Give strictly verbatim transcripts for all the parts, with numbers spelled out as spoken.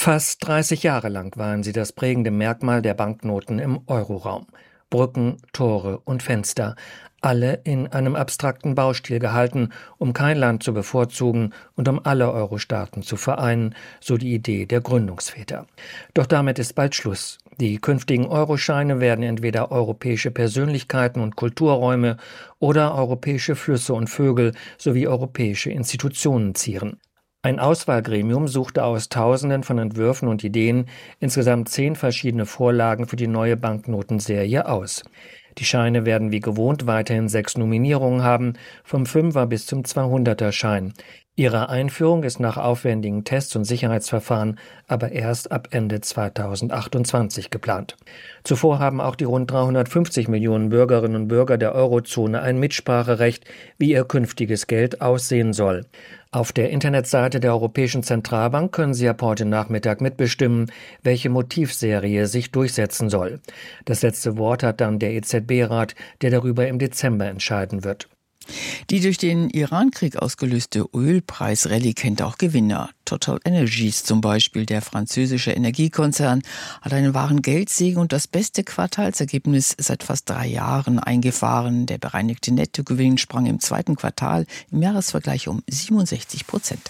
Fast dreißig Jahre lang waren sie das prägende Merkmal der Banknoten im Euroraum. Brücken, Tore und Fenster, alle in einem abstrakten Baustil gehalten, um kein Land zu bevorzugen und um alle Euro-Staaten zu vereinen, so die Idee der Gründungsväter. Doch damit ist bald Schluss. Die künftigen Euroscheine werden entweder europäische Persönlichkeiten und Kulturräume oder europäische Flüsse und Vögel sowie europäische Institutionen zieren. Ein Auswahlgremium suchte aus Tausenden von Entwürfen und Ideen insgesamt zehn verschiedene Vorlagen für die neue Banknotenserie aus. Die Scheine werden wie gewohnt weiterhin sechs Nominierungen haben, vom Fünfer bis zum zweihunderter Schein. Ihre Einführung ist nach aufwendigen Tests und Sicherheitsverfahren aber erst ab Ende zweitausendachtundzwanzig geplant. Zuvor haben auch die rund dreihundertfünfzig Millionen Bürgerinnen und Bürger der Eurozone ein Mitspracherecht, wie ihr künftiges Geld aussehen soll. Auf der Internetseite der Europäischen Zentralbank können Sie ab heute Nachmittag mitbestimmen, welche Motivserie sich durchsetzen soll. Das letzte Wort hat dann der E Z B-Rat, der darüber im Dezember entscheiden wird. Die durch den Iran-Krieg ausgelöste Ölpreisrallye kennt auch Gewinner. Total Energies zum Beispiel, der französische Energiekonzern, hat einen wahren Geldsegen und das beste Quartalsergebnis seit fast drei Jahren eingefahren. Der bereinigte Nettogewinn sprang im zweiten Quartal im Jahresvergleich um siebenundsechzig Prozent.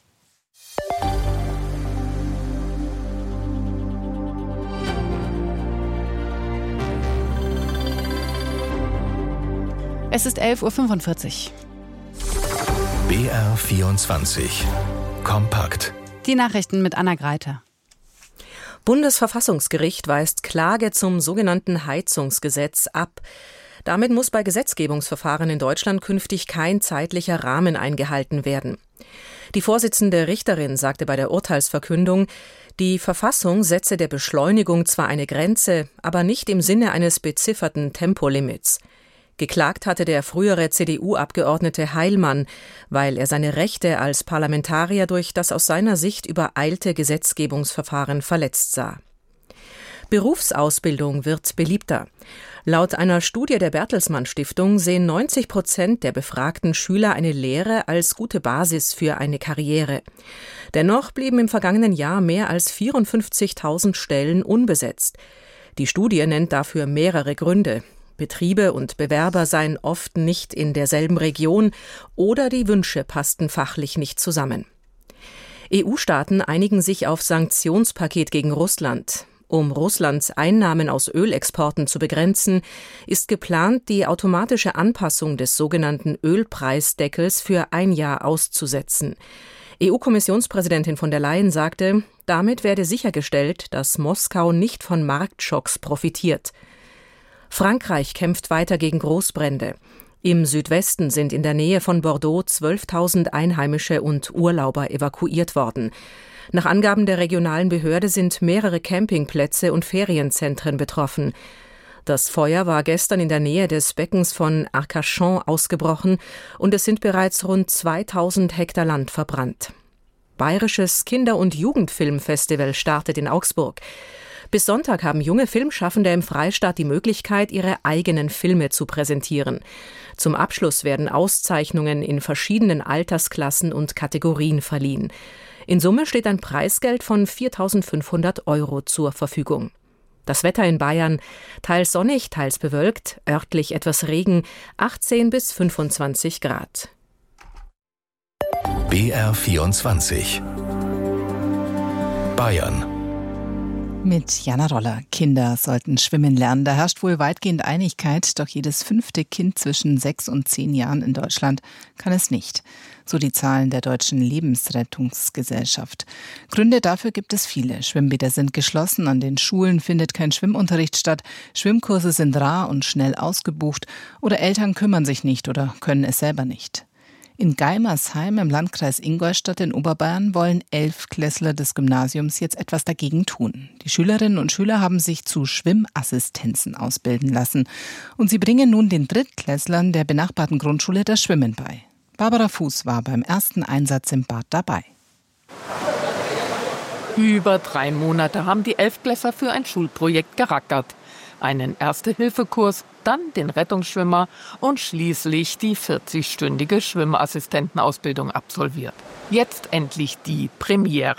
Es ist elf Uhr fünfundvierzig. B R vierundzwanzig. Kompakt. Die Nachrichten mit Anna Greiter. Bundesverfassungsgericht weist Klage zum sogenannten Heizungsgesetz ab. Damit muss bei Gesetzgebungsverfahren in Deutschland künftig kein zeitlicher Rahmen eingehalten werden. Die Vorsitzende Richterin sagte bei der Urteilsverkündung, die Verfassung setze der Beschleunigung zwar eine Grenze, aber nicht im Sinne eines bezifferten Tempolimits. Geklagt hatte der frühere C D U-Abgeordnete Heilmann, weil er seine Rechte als Parlamentarier durch das aus seiner Sicht übereilte Gesetzgebungsverfahren verletzt sah. Berufsausbildung wird beliebter. Laut einer Studie der Bertelsmann Stiftung sehen neunzig Prozent der befragten Schüler eine Lehre als gute Basis für eine Karriere. Dennoch blieben im vergangenen Jahr mehr als vierundfünfzigtausend Stellen unbesetzt. Die Studie nennt dafür mehrere Gründe. Betriebe und Bewerber seien oft nicht in derselben Region oder die Wünsche passten fachlich nicht zusammen. E U-Staaten einigen sich auf Sanktionspaket gegen Russland. Um Russlands Einnahmen aus Ölexporten zu begrenzen, ist geplant, die automatische Anpassung des sogenannten Ölpreisdeckels für ein Jahr auszusetzen. E U-Kommissionspräsidentin von der Leyen sagte, damit werde sichergestellt, dass Moskau nicht von Marktschocks profitiert. Frankreich kämpft weiter gegen Großbrände. Im Südwesten sind in der Nähe von Bordeaux zwölftausend Einheimische und Urlauber evakuiert worden. Nach Angaben der regionalen Behörde sind mehrere Campingplätze und Ferienzentren betroffen. Das Feuer war gestern in der Nähe des Beckens von Arcachon ausgebrochen und es sind bereits rund zweitausend Hektar Land verbrannt. Bayerisches Kinder- und Jugendfilmfestival startet in Augsburg. Bis Sonntag haben junge Filmschaffende im Freistaat die Möglichkeit, ihre eigenen Filme zu präsentieren. Zum Abschluss werden Auszeichnungen in verschiedenen Altersklassen und Kategorien verliehen. In Summe steht ein Preisgeld von viertausendfünfhundert Euro zur Verfügung. Das Wetter in Bayern: teils sonnig, teils bewölkt, örtlich etwas Regen, achtzehn bis fünfundzwanzig Grad. B R vierundzwanzig. Bayern. Mit Jana Roller. Kinder sollten schwimmen lernen. Da herrscht wohl weitgehend Einigkeit, doch jedes fünfte Kind zwischen sechs und zehn Jahren in Deutschland kann es nicht. So die Zahlen der Deutschen Lebensrettungsgesellschaft. Gründe dafür gibt es viele. Schwimmbäder sind geschlossen, an den Schulen findet kein Schwimmunterricht statt, Schwimmkurse sind rar und schnell ausgebucht oder Eltern kümmern sich nicht oder können es selber nicht. In Geimersheim im Landkreis Ingolstadt in Oberbayern wollen Elftklässler des Gymnasiums jetzt etwas dagegen tun. Die Schülerinnen und Schüler haben sich zu Schwimmassistenzen ausbilden lassen. Und sie bringen nun den Drittklässlern der benachbarten Grundschule das Schwimmen bei. Barbara Fuß war beim ersten Einsatz im Bad dabei. Über drei Monate haben die Elftklässler für ein Schulprojekt gerackert. Einen Erste-Hilfe-Kurs, dann den Rettungsschwimmer und schließlich die vierzigstündige Schwimmassistentenausbildung absolviert. Jetzt endlich die Premiere.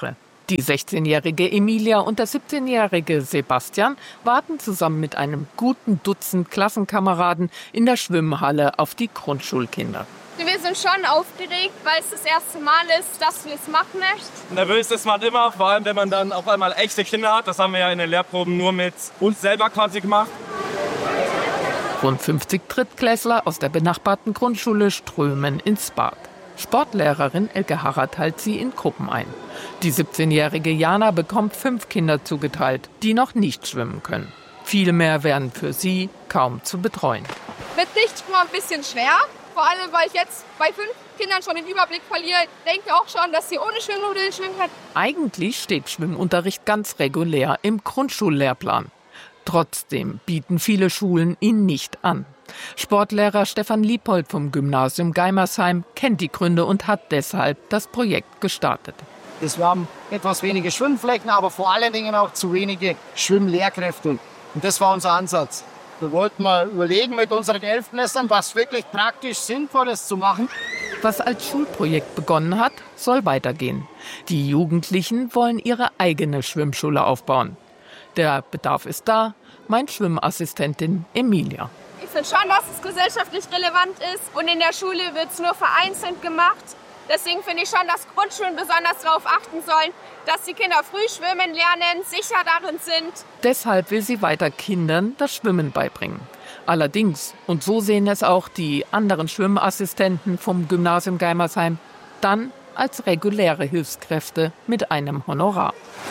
Die sechzehnjährige Emilia und der siebzehnjährige Sebastian warten zusammen mit einem guten Dutzend Klassenkameraden in der Schwimmhalle auf die Grundschulkinder. Wir sind schon aufgeregt, weil es das erste Mal ist, dass wir es machen möchten. Nervös ist man immer, vor allem wenn man dann auf einmal echte Kinder hat. Das haben wir ja in den Lehrproben nur mit uns selber quasi gemacht. Rund fünfzig Drittklässler aus der benachbarten Grundschule strömen ins Bad. Sportlehrerin Elke Harrer teilt sie in Gruppen ein. Die siebzehnjährige Jana bekommt fünf Kinder zugeteilt, die noch nicht schwimmen können. Viel mehr wären für sie kaum zu betreuen. Wird nicht mal ein bisschen schwer, vor allem weil ich jetzt bei fünf Kindern schon den Überblick verliere. Ich denke auch schon, dass sie ohne Schwimmnudel schwimmen können. Eigentlich steht Schwimmunterricht ganz regulär im Grundschullehrplan. Trotzdem bieten viele Schulen ihn nicht an. Sportlehrer Stefan Liebold vom Gymnasium Geimersheim kennt die Gründe und hat deshalb das Projekt gestartet. Wir haben etwas wenige Schwimmflecken, aber vor allen Dingen auch zu wenige Schwimmlehrkräfte. Und das war unser Ansatz. Wir wollten mal überlegen mit unseren Elftklässlern, was wirklich praktisch sinnvoll ist zu machen. Was als Schulprojekt begonnen hat, soll weitergehen. Die Jugendlichen wollen ihre eigene Schwimmschule aufbauen. Der Bedarf ist da, meint Schwimmassistentin Emilia. Ich finde schon, dass es gesellschaftlich relevant ist und in der Schule wird es nur vereinzelt gemacht. Deswegen finde ich schon, dass Grundschulen besonders darauf achten sollen, dass die Kinder früh schwimmen lernen, sicher darin sind. Deshalb will sie weiter Kindern das Schwimmen beibringen. Allerdings, und so sehen es auch die anderen Schwimmassistenten vom Gymnasium Geimersheim, dann als reguläre Hilfskräfte mit einem Honorar.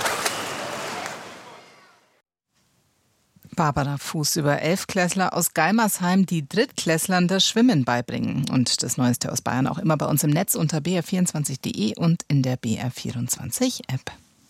Barbara Fuß über Elftklässler aus Geimersheim, die Drittklässlern das Schwimmen beibringen. Und das Neueste aus Bayern auch immer bei uns im Netz unter b r vierundzwanzig punkt d e und in der B R vierundzwanzig App.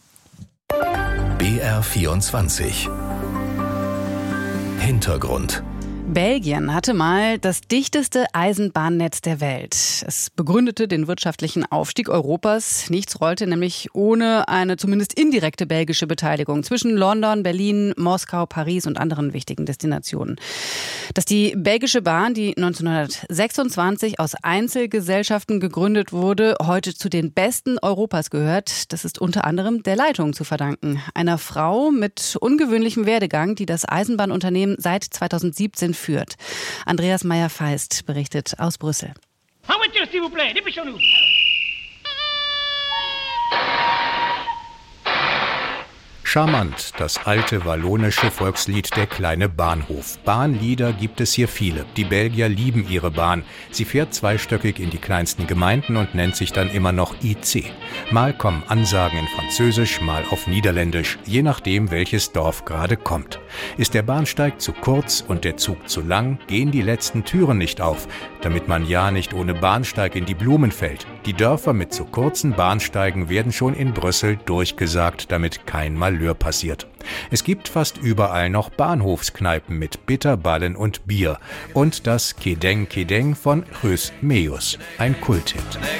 B R vierundzwanzig Hintergrund. Belgien hatte mal das dichteste Eisenbahnnetz der Welt. Es begründete den wirtschaftlichen Aufstieg Europas. Nichts rollte nämlich ohne eine zumindest indirekte belgische Beteiligung zwischen London, Berlin, Moskau, Paris und anderen wichtigen Destinationen. Dass die belgische Bahn, die neunzehnhundertsechsundzwanzig aus Einzelgesellschaften gegründet wurde, heute zu den besten Europas gehört, das ist unter anderem der Leitung zu verdanken. Einer Frau mit ungewöhnlichem Werdegang, die das Eisenbahnunternehmen seit zweitausendsiebzehn führt. Andreas Meyer-Feist berichtet aus Brüssel. Charmant, das alte wallonische Volkslied Der kleine Bahnhof. Bahnlieder gibt es hier viele. Die Belgier lieben ihre Bahn. Sie fährt zweistöckig in die kleinsten Gemeinden und nennt sich dann immer noch I C. Mal kommen Ansagen in Französisch, mal auf Niederländisch, je nachdem, welches Dorf gerade kommt. Ist der Bahnsteig zu kurz und der Zug zu lang, gehen die letzten Türen nicht auf, damit man ja nicht ohne Bahnsteig in die Blumen fällt. Die Dörfer mit zu kurzen Bahnsteigen werden schon in Brüssel durchgesagt, damit kein Malheur passiert. Es gibt fast überall noch Bahnhofskneipen mit Bitterballen und Bier und das Kedeng Kedeng von Rös Meus, ein Kulthit.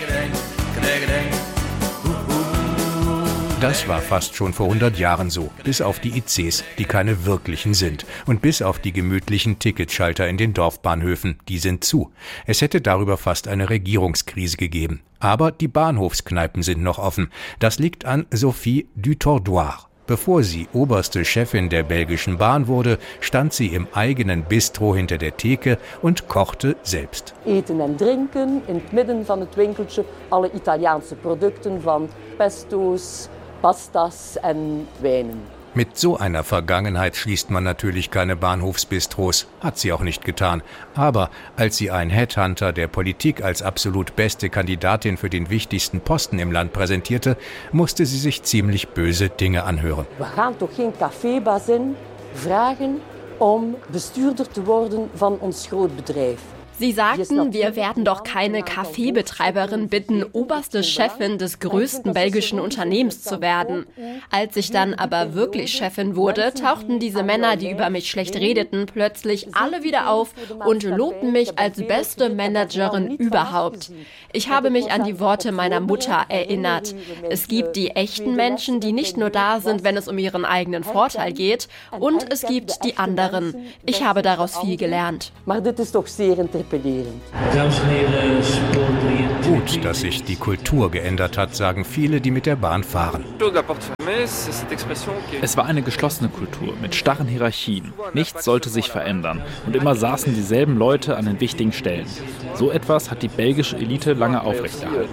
Das war fast schon vor hundert Jahren so, bis auf die I Cs, die keine wirklichen sind, und bis auf die gemütlichen Ticketschalter in den Dorfbahnhöfen, die sind zu. Es hätte darüber fast eine Regierungskrise gegeben. Aber die Bahnhofskneipen sind noch offen. Das liegt an Sophie Dutordoir. Bevor sie oberste Chefin der belgischen Bahn wurde, stand sie im eigenen Bistro hinter der Theke und kochte selbst. Eten en drinken, in het midden van het winkeltje alle Italiaanse producten van pestos, pastas en wijnen. Mit so einer Vergangenheit schließt man natürlich keine Bahnhofsbistros, hat sie auch nicht getan. Aber als sie ein Headhunter der Politik als absolut beste Kandidatin für den wichtigsten Posten im Land präsentierte, musste sie sich ziemlich böse Dinge anhören. We gaan toch geen cafébazin vragen om bestuurder te worden van ons grootbedrijf. Sie sagten, wir werden doch keine Kaffeebetreiberin bitten, oberste Chefin des größten belgischen Unternehmens zu werden. Als ich dann aber wirklich Chefin wurde, tauchten diese Männer, die über mich schlecht redeten, plötzlich alle wieder auf und lobten mich als beste Managerin überhaupt. Ich habe mich an die Worte meiner Mutter erinnert. Es gibt die echten Menschen, die nicht nur da sind, wenn es um ihren eigenen Vorteil geht, und es gibt die anderen. Ich habe daraus viel gelernt. Maar dit is toch zeer interpellerend. Dames en heren, sportleer Gut, dass sich die Kultur geändert hat, sagen viele, die mit der Bahn fahren. Es war eine geschlossene Kultur mit starren Hierarchien. Nichts sollte sich verändern und immer saßen dieselben Leute an den wichtigen Stellen. So etwas hat die belgische Elite lange aufrechterhalten.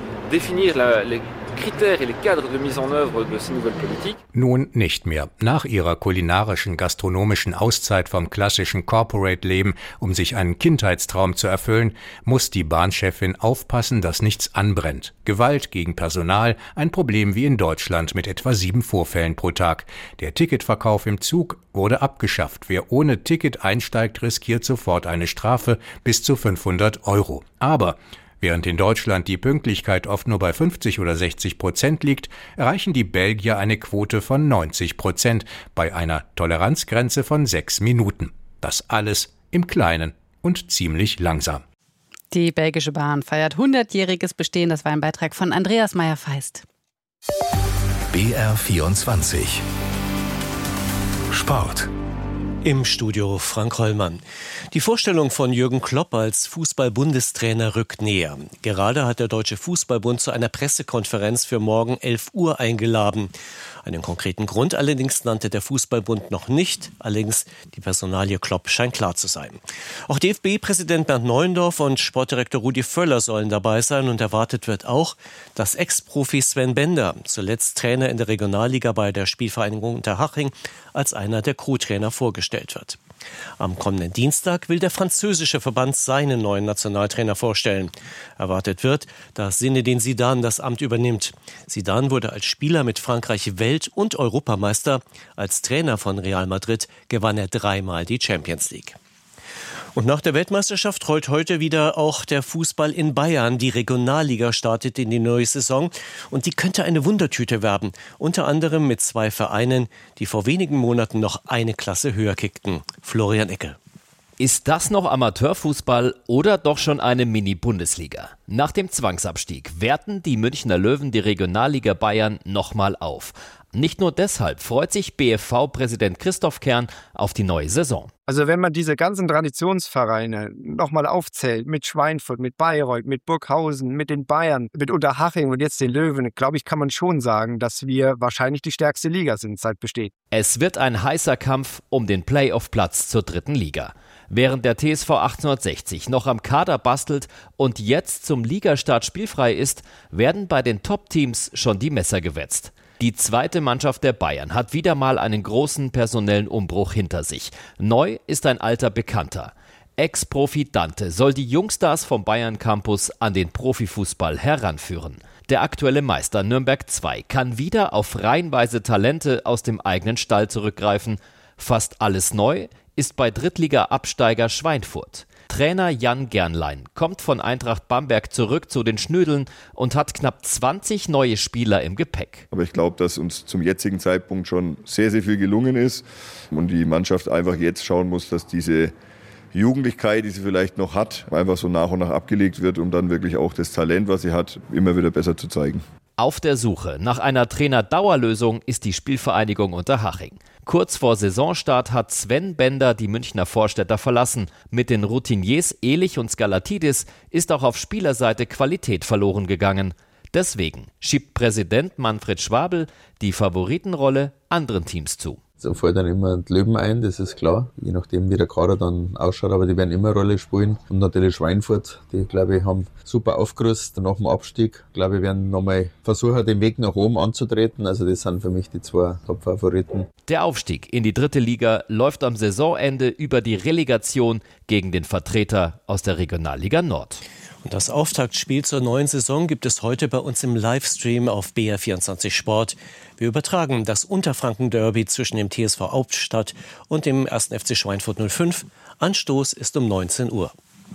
Nun nicht mehr. Nach ihrer kulinarischen, gastronomischen Auszeit vom klassischen Corporate-Leben, um sich einen Kindheitstraum zu erfüllen, muss die Bahnchefin aufpassen, dass nichts anbrennt. Gewalt gegen Personal, ein Problem wie in Deutschland mit etwa sieben Vorfällen pro Tag. Der Ticketverkauf im Zug wurde abgeschafft. Wer ohne Ticket einsteigt, riskiert sofort eine Strafe bis zu fünfhundert Euro. Aber während in Deutschland die Pünktlichkeit oft nur bei fünfzig oder sechzig Prozent liegt, erreichen die Belgier eine Quote von neunzig Prozent bei einer Toleranzgrenze von sechs Minuten. Das alles im Kleinen und ziemlich langsam. Die Belgische Bahn feiert hundertjähriges Bestehen. Das war ein Beitrag von Andreas Meyer-Feist. B R vierundzwanzig Sport. Im Studio Frank Hollmann. Die Vorstellung von Jürgen Klopp als Fußball-Bundestrainer rückt näher. Gerade hat der Deutsche Fußballbund zu einer Pressekonferenz für morgen elf Uhr eingeladen. Einen konkreten Grund allerdings nannte der Fußballbund noch nicht. Allerdings die Personalie Klopp scheint klar zu sein. Auch D F B-Präsident Bernd Neuendorf und Sportdirektor Rudi Völler sollen dabei sein. Und erwartet wird auch, dass Ex-Profi Sven Bender, zuletzt Trainer in der Regionalliga bei der Spielvereinigung Unterhaching, als einer der Co-Trainer vorgestellt wird. Am kommenden Dienstag will der französische Verband seinen neuen Nationaltrainer vorstellen. Erwartet wird, dass Zinedine Zidane das Amt übernimmt. Zidane wurde als Spieler mit Frankreich Welt- und Europameister. Als Trainer von Real Madrid gewann er dreimal die Champions League. Und nach der Weltmeisterschaft rollt heute wieder auch der Fußball in Bayern. Die Regionalliga startet in die neue Saison und die könnte eine Wundertüte werden. Unter anderem mit zwei Vereinen, die vor wenigen Monaten noch eine Klasse höher kickten. Florian Eckel. Ist das noch Amateurfußball oder doch schon eine Mini-Bundesliga? Nach dem Zwangsabstieg werten die Münchner Löwen die Regionalliga Bayern nochmal auf. Nicht nur deshalb freut sich B F V-Präsident Christoph Kern auf die neue Saison. Also wenn man diese ganzen Traditionsvereine nochmal aufzählt, mit Schweinfurt, mit Bayreuth, mit Burghausen, mit den Bayern, mit Unterhaching und jetzt den Löwen, glaube ich, kann man schon sagen, dass wir wahrscheinlich die stärkste Liga sind, seit Besteht. Es wird ein heißer Kampf um den Playoff-Platz zur dritten Liga. Während der T S V achtzehnhundertsechzig noch am Kader bastelt und jetzt zum Ligastart spielfrei ist, werden bei den Top-Teams schon die Messer gewetzt. Die zweite Mannschaft der Bayern hat wieder mal einen großen personellen Umbruch hinter sich. Neu ist ein alter Bekannter. Ex-Profi Dante soll die Jungstars vom Bayern Campus an den Profifußball heranführen. Der aktuelle Meister Nürnberg zwei kann wieder auf reihenweise Talente aus dem eigenen Stall zurückgreifen. Fast alles neu ist bei Drittliga-Absteiger Schweinfurt. Trainer Jan Gernlein kommt von Eintracht Bamberg zurück zu den Schnödeln und hat knapp zwanzig neue Spieler im Gepäck. Aber ich glaube, dass uns zum jetzigen Zeitpunkt schon sehr, sehr viel gelungen ist und die Mannschaft einfach jetzt schauen muss, dass diese Jugendlichkeit, die sie vielleicht noch hat, einfach so nach und nach abgelegt wird, um dann wirklich auch das Talent, was sie hat, immer wieder besser zu zeigen. Auf der Suche nach einer Trainer-Dauerlösung ist die Spielvereinigung Unterhaching. Kurz vor Saisonstart hat Sven Bender die Münchner Vorstädter verlassen. Mit den Routiniers Elich und Skalatidis ist auch auf Spielerseite Qualität verloren gegangen. Deswegen schiebt Präsident Manfred Schwabel die Favoritenrolle anderen Teams zu. Da fällt dann immer die Löwen ein, das ist klar, je nachdem wie der Kader dann ausschaut, aber die werden immer eine Rolle spielen. Und natürlich Schweinfurt, die glaube ich haben super aufgerüstet nach dem Abstieg. Ich glaube, wir werden nochmal versuchen, den Weg nach oben anzutreten, also das sind für mich die zwei Top-Favoriten. Der Aufstieg in die dritte Liga läuft am Saisonende über die Relegation gegen den Vertreter aus der Regionalliga Nord. Und das Auftaktspiel zur neuen Saison gibt es heute bei uns im Livestream auf B R vierundzwanzig Sport. Wir übertragen das Unterfranken-Derby zwischen dem T S V Hauptstadt und dem ersten F C Schweinfurt null fünf. Anstoß ist um neunzehn Uhr.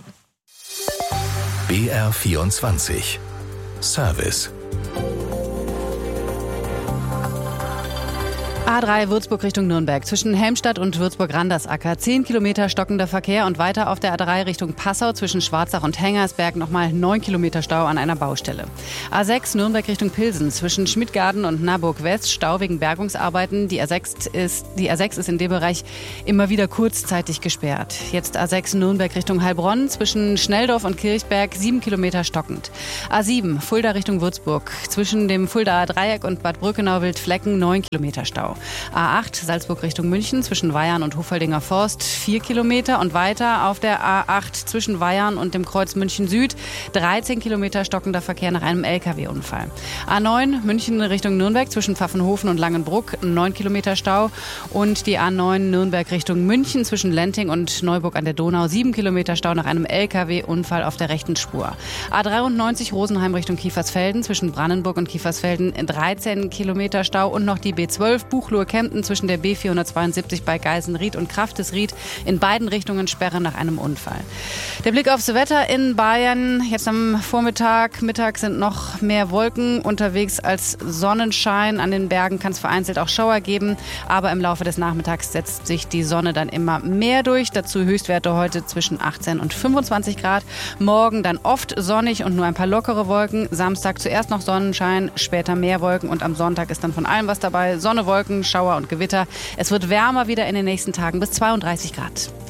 B R vierundzwanzig Service. A drei Würzburg Richtung Nürnberg. Zwischen Helmstadt und Würzburg-Randersacker zehn Kilometer stockender Verkehr und weiter auf der A drei Richtung Passau zwischen Schwarzach und Hengersberg nochmal neun Kilometer Stau an einer Baustelle. A sechs Nürnberg Richtung Pilsen. Zwischen Schmidtgarten und Naburg West Stau wegen Bergungsarbeiten. Die A sechs ist, die A sechs ist in dem Bereich immer wieder kurzzeitig gesperrt. Jetzt A sechs Nürnberg Richtung Heilbronn. Zwischen Schnelldorf und Kirchberg sieben Kilometer stockend. A sieben Fulda Richtung Würzburg. Zwischen dem Fuldaer Dreieck und Bad Brückenau-Wildflecken neun Kilometer Stau. A acht Salzburg Richtung München zwischen Weyarn und Hofaldinger Forst vier Kilometer und weiter auf der A acht zwischen Weyarn und dem Kreuz München Süd dreizehn Kilometer stockender Verkehr nach einem L K W-Unfall. A neun München Richtung Nürnberg zwischen Pfaffenhofen und Langenbruck neun Kilometer Stau und die A neun Nürnberg Richtung München zwischen Lenting und Neuburg an der Donau sieben Kilometer Stau nach einem L K W-Unfall auf der rechten Spur. A dreiundneunzig Rosenheim Richtung Kiefersfelden zwischen Brandenburg und Kiefersfelden dreizehn Kilometer Stau und noch die B zwölf Buchloe-Kempten zwischen der B vierhundertzweiundsiebzig bei Geisenried und Kraftesried in beiden Richtungen Sperre nach einem Unfall. Der Blick aufs Wetter in Bayern. Jetzt am Vormittag, Mittag sind noch mehr Wolken unterwegs als Sonnenschein. An den Bergen kann es vereinzelt auch Schauer geben, aber im Laufe des Nachmittags setzt sich die Sonne dann immer mehr durch. Dazu Höchstwerte heute zwischen achtzehn und fünfundzwanzig Grad. Morgen dann oft sonnig und nur ein paar lockere Wolken. Samstag zuerst noch Sonnenschein, später mehr Wolken und am Sonntag ist dann von allem was dabei. Sonne, Wolken, Schauer und Gewitter. Es wird wärmer wieder in den nächsten Tagen bis zweiunddreißig Grad.